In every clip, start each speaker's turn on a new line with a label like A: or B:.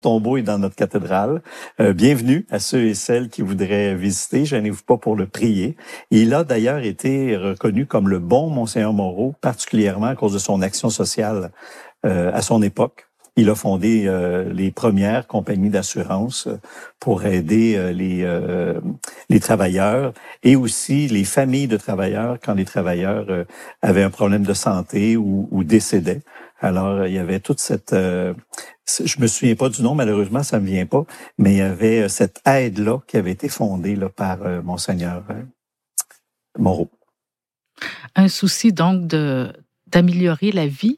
A: tombeau est dans notre cathédrale. Bienvenue à ceux et celles qui voudraient visiter. Gênez-vous pas pour le prier. Il a d'ailleurs été reconnu comme le bon Monseigneur Moreau, particulièrement à cause de son action sociale à son époque. Il a fondé les premières compagnies d'assurance pour aider les travailleurs et aussi les familles de travailleurs quand les travailleurs avaient un problème de santé ou décédaient. Alors, il y avait toute cette... je me souviens pas du nom, malheureusement, ça me vient pas, mais il y avait cette aide-là qui avait été fondée là, par Monseigneur Moreau.
B: Un souci, donc, d'améliorer la vie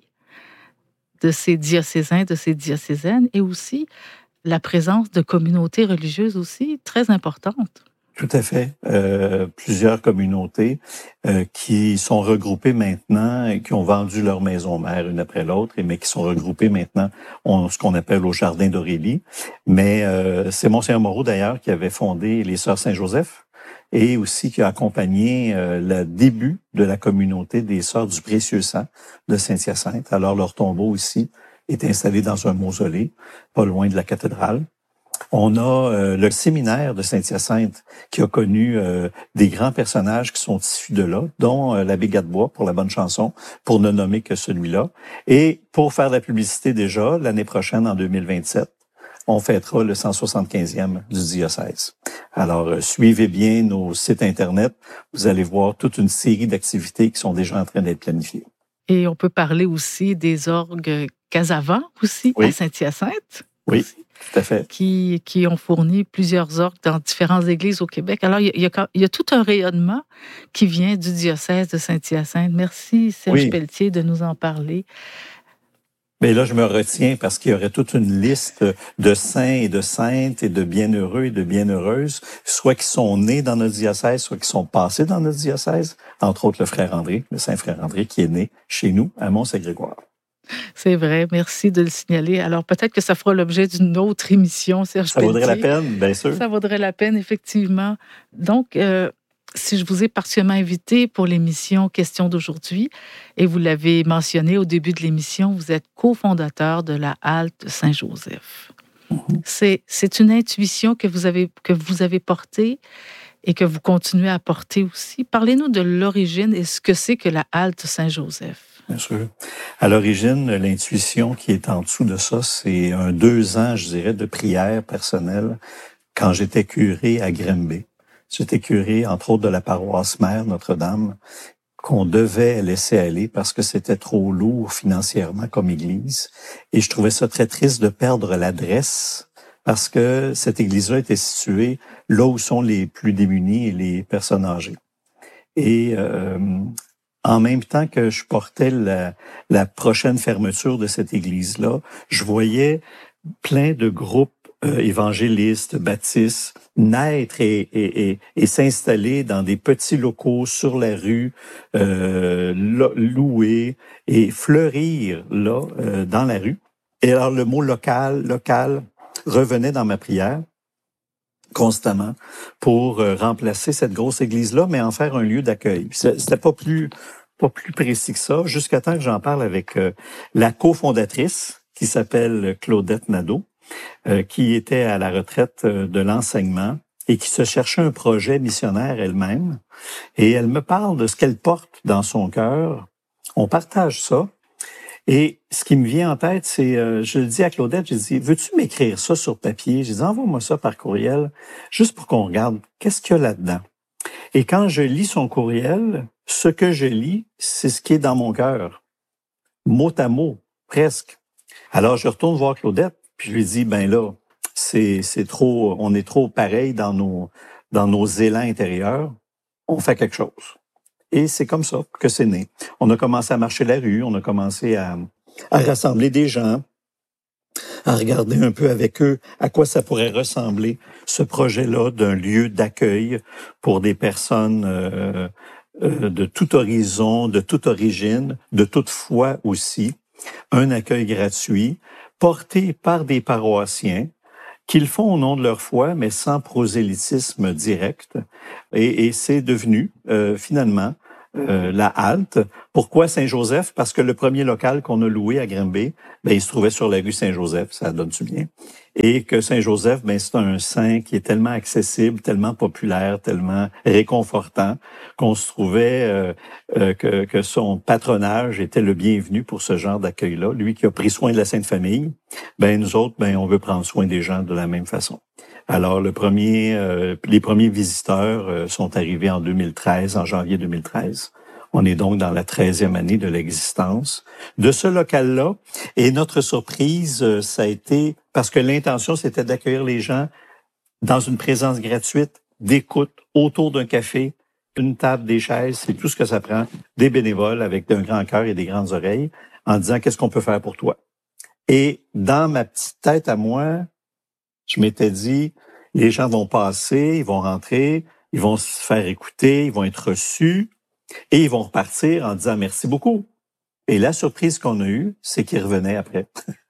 B: de ces diocésains, de ces diocésaines, et aussi la présence de communautés religieuses aussi très importantes.
A: Tout à fait. Plusieurs communautés qui sont regroupées maintenant et qui ont vendu leur maison mère une après l'autre, mais qui sont regroupées maintenant, ce qu'on appelle au Jardin d'Aurélie. Mais c'est Monseigneur Moreau d'ailleurs qui avait fondé les Sœurs Saint-Joseph et aussi qui a accompagné le début de la communauté des Sœurs du Précieux Sang de Saint-Hyacinthe. Alors leur tombeau ici est installé dans un mausolée, pas loin de la cathédrale. On a le séminaire de Saint-Hyacinthe qui a connu des grands personnages qui sont issus de là, dont l'abbé Gadebois pour la bonne chanson, pour ne nommer que celui-là. Et pour faire de la publicité déjà, l'année prochaine, en 2027, on fêtera le 175e du diocèse. Alors, suivez bien nos sites Internet. Vous allez voir toute une série d'activités qui sont déjà en train d'être planifiées.
B: Et on peut parler aussi des orgues Casavant aussi,
A: oui.
B: À Saint-Hyacinthe.
A: Oui.
B: Aussi.
A: Tout à fait.
B: Qui ont fourni plusieurs orgues dans différentes églises au Québec. Alors, il y a tout un rayonnement qui vient du diocèse de Saint-Hyacinthe. Merci, Serge Pelletier, de nous en parler.
A: Mais là, je me retiens parce qu'il y aurait toute une liste de saints et de saintes et de bienheureux et de bienheureuses, soit qui sont nés dans notre diocèse, soit qui sont passés dans notre diocèse, entre autres le frère André, le saint frère André, qui est né chez nous, à Mont-Saint-Grégoire.
B: C'est vrai, merci de le signaler. Alors, peut-être que ça fera l'objet d'une autre émission, Serge Pelletier.
A: Ça vaudrait la peine, bien sûr.
B: Ça vaudrait la peine, effectivement. Donc, si je vous ai partiellement invité pour l'émission Question d'aujourd'hui, et vous l'avez mentionné au début de l'émission, vous êtes cofondateur de la Halte Saint-Joseph. C'est une intuition que vous avez portée et que vous continuez à porter aussi. Parlez-nous de l'origine et ce que c'est que la Halte Saint-Joseph.
A: Bien sûr. À l'origine, l'intuition qui est en dessous de ça, c'est 2 ans, je dirais, de prière personnelle quand j'étais curé à Grimby. J'étais curé, entre autres, de la paroisse mère Notre-Dame, qu'on devait laisser aller parce que c'était trop lourd financièrement comme église. Et je trouvais ça très triste de perdre l'adresse parce que cette église-là était située là où sont les plus démunis et les personnes âgées. Et en même temps que je portais la prochaine fermeture de cette église-là, je voyais plein de groupes évangélistes, baptistes, naître et s'installer dans des petits locaux sur la rue, loués et fleurir là dans la rue. Et alors le mot local revenait dans ma prière constamment pour remplacer cette grosse église-là, mais en faire un lieu d'accueil. C'était pas plus précis que ça, jusqu'à temps que j'en parle avec la cofondatrice, qui s'appelle Claudette Nadeau, qui était à la retraite de l'enseignement et qui se cherchait un projet missionnaire elle-même. Et elle me parle de ce qu'elle porte dans son cœur. On partage ça. Et ce qui me vient en tête, c'est, je le dis à Claudette, je dis, veux-tu m'écrire ça sur papier? Je dis, envoie-moi ça par courriel, juste pour qu'on regarde qu'est-ce qu'il y a là-dedans. Et quand je lis son courriel, ce que je lis, c'est ce qui est dans mon cœur. Mot à mot, presque. Alors, je retourne voir Claudette, puis je lui dis, ben là, c'est trop, on est trop pareil dans nos élans intérieurs. On fait quelque chose. Et c'est comme ça que c'est né. On a commencé à marcher la rue, on a commencé à rassembler des gens, à regarder un peu avec eux à quoi ça pourrait ressembler, ce projet-là d'un lieu d'accueil pour des personnes de tout horizon, de toute origine, de toute foi aussi. Un accueil gratuit, porté par des paroissiens, qu'ils font au nom de leur foi, mais sans prosélytisme direct. Et c'est devenu, finalement, la halte. Pourquoi Saint-Joseph? Parce que le premier local qu'on a loué à Granby, il se trouvait sur la rue Saint-Joseph, ça donne-tu bien? Et que Saint-Joseph, c'est un saint qui est tellement accessible, tellement populaire, tellement réconfortant, qu'on se trouvait que son patronage était le bienvenu pour ce genre d'accueil-là. Lui qui a pris soin de la Sainte Famille, nous autres, on veut prendre soin des gens de la même façon. Alors, les premiers visiteurs sont arrivés en 2013, en janvier 2013. On est donc dans la 13e année de l'existence de ce local-là. Et notre surprise, ça a été, parce que l'intention, c'était d'accueillir les gens dans une présence gratuite, d'écoute, autour d'un café, une table, des chaises, c'est tout ce que ça prend, des bénévoles avec un grand cœur et des grandes oreilles, en disant qu'est-ce qu'on peut faire pour toi. Et dans ma petite tête à moi, je m'étais dit, les gens vont passer, ils vont rentrer, ils vont se faire écouter, ils vont être reçus et ils vont repartir en disant merci beaucoup. Et la surprise qu'on a eue, c'est qu'ils revenaient après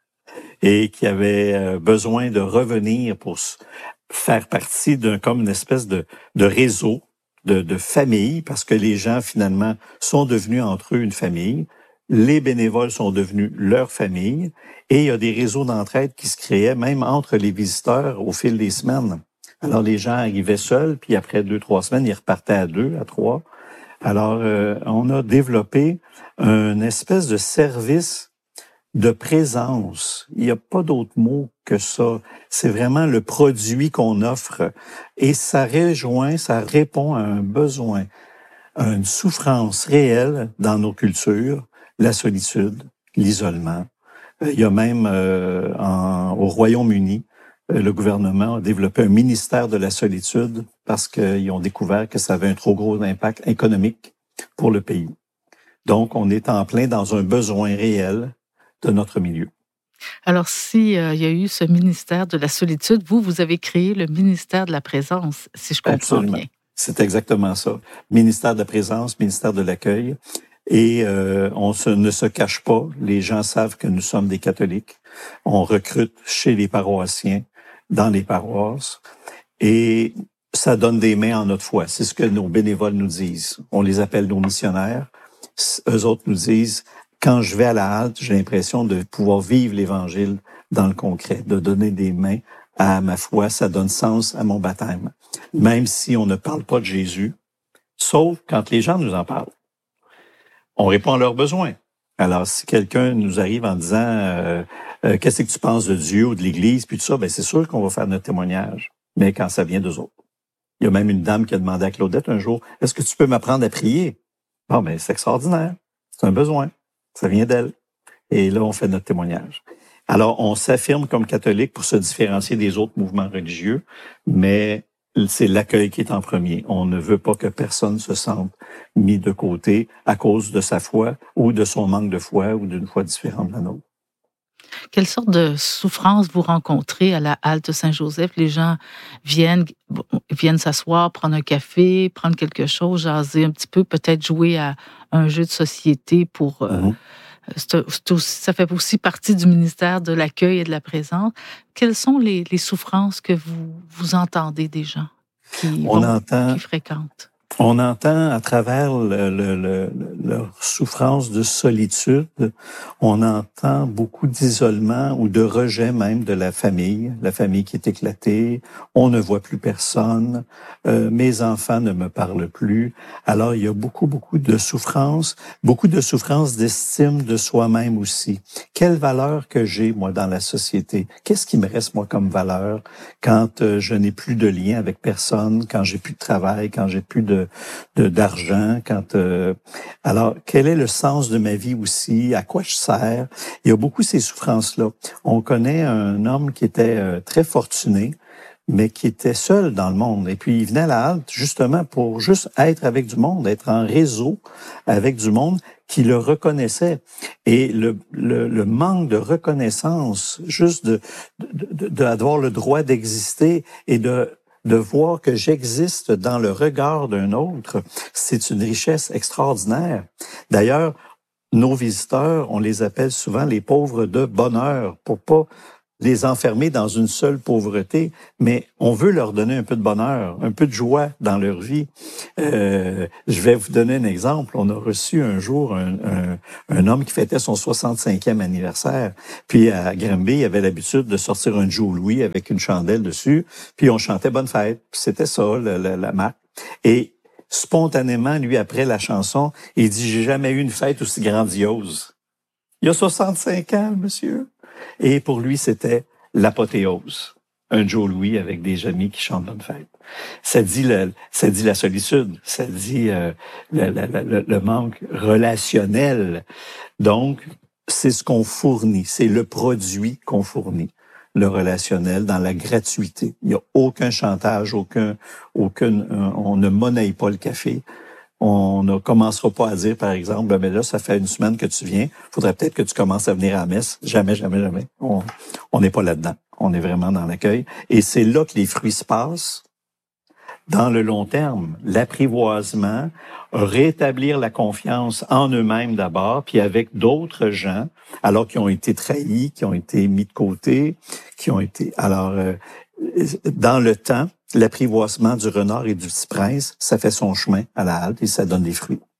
A: et qu'ils avaient besoin de revenir pour faire partie comme une espèce de réseau, de famille, parce que les gens finalement sont devenus entre eux une famille. Les bénévoles sont devenus leur famille et il y a des réseaux d'entraide qui se créaient même entre les visiteurs au fil des semaines. Alors, les gens arrivaient seuls, puis après 2-3 semaines, ils repartaient à 2, à 3. Alors, on a développé une espèce de service de présence. Il n'y a pas d'autre mot que ça. C'est vraiment le produit qu'on offre et ça répond à un besoin, à une souffrance réelle dans nos cultures, la solitude, l'isolement. Il y a même au Royaume-Uni, le gouvernement a développé un ministère de la solitude parce qu'ils ont découvert que ça avait un trop gros impact économique pour le pays. Donc, on est en plein dans un besoin réel de notre milieu.
B: Alors, s'il y a eu ce ministère de la solitude, vous avez créé le ministère de la présence, si je comprends
A: Absolument.
B: bien.
A: C'est exactement ça. Ministère de la présence, ministère de l'accueil. Et ne se cache pas. Les gens savent que nous sommes des catholiques. On recrute chez les paroissiens, dans les paroisses. Et ça donne des mains en notre foi. C'est ce que nos bénévoles nous disent. On les appelle nos missionnaires. Eux autres nous disent, quand je vais à la halte, j'ai l'impression de pouvoir vivre l'Évangile dans le concret, de donner des mains à ma foi. Ça donne sens à mon baptême. Même si on ne parle pas de Jésus, sauf quand les gens nous en parlent. On répond à leurs besoins. Alors, si quelqu'un nous arrive en disant qu'est-ce que tu penses de Dieu ou de l'Église, puis tout ça, c'est sûr qu'on va faire notre témoignage. Mais quand ça vient d'eux autres. Il y a même une dame qui a demandé à Claudette un jour, est-ce que tu peux m'apprendre à prier? Bon, c'est extraordinaire. C'est un besoin. Ça vient d'elle. Et là, on fait notre témoignage. Alors, on s'affirme comme catholique pour se différencier des autres mouvements religieux, mais c'est l'accueil qui est en premier. On ne veut pas que personne se sente mis de côté à cause de sa foi ou de son manque de foi ou d'une foi différente de la nôtre.
B: Quelle sorte de souffrance vous rencontrez à la halte Saint-Joseph? Les gens viennent s'asseoir, prendre un café, prendre quelque chose, jaser un petit peu, peut-être jouer à un jeu de société pour... Ça fait aussi partie du ministère de l'accueil et de la présence. Quelles sont les souffrances que vous entendez des gens qui fréquentent?
A: On entend à travers leur souffrance de solitude, on entend beaucoup d'isolement ou de rejet même de la famille qui est éclatée, on ne voit plus personne, mes enfants ne me parlent plus. Alors, il y a beaucoup de souffrance, d'estime de soi-même aussi. Quelle valeur que j'ai, moi, dans la société? Qu'est-ce qui me reste, moi, comme valeur quand je n'ai plus de lien avec personne, quand j'ai plus de travail, quand j'ai plus d'argent, alors quel est le sens de ma vie aussi, à quoi je sers? Il y a beaucoup ces souffrances-là. On connaît un homme qui était très fortuné, mais qui était seul dans le monde. Et puis il venait à la halte justement pour juste être avec du monde, être en réseau avec du monde qui le reconnaissait. Et le manque de reconnaissance, juste d'avoir le droit d'exister et de voir que j'existe dans le regard d'un autre, c'est une richesse extraordinaire. D'ailleurs, nos visiteurs, on les appelle souvent les pauvres de bonheur, pour pas les enfermer dans une seule pauvreté, mais on veut leur donner un peu de bonheur, un peu de joie dans leur vie. Je vais vous donner un exemple. On a reçu un jour un homme qui fêtait son 65e anniversaire. Puis à Granby, il avait l'habitude de sortir un Joe Louis avec une chandelle dessus, puis on chantait Bonne fête. Puis c'était ça, la marque. Et spontanément, lui, après la chanson, il dit « J'ai jamais eu une fête aussi grandiose. » Il a 65 ans, le monsieur. Et pour lui, c'était l'apothéose. Un Joe Louis avec des amis qui chantent Bonne fête. Ça dit la solitude, ça dit le manque relationnel. Donc, c'est ce qu'on fournit, c'est le produit qu'on fournit, le relationnel dans la gratuité. Il n'y a aucun chantage, on ne monnaie pas le café. On ne commencera pas à dire, par exemple, ben là, ça fait une semaine que tu viens, faudrait peut-être que tu commences à venir à la messe. Jamais, jamais, jamais. On n'est pas là-dedans. On est vraiment dans l'accueil. Et c'est là que les fruits se passent. Dans le long terme, l'apprivoisement, rétablir la confiance en eux-mêmes d'abord, puis avec d'autres gens, alors qui ont été trahis, qui ont été mis de côté, dans le temps, l'apprivoisement du renard et du petit prince, ça fait son chemin à la halte et ça donne des fruits.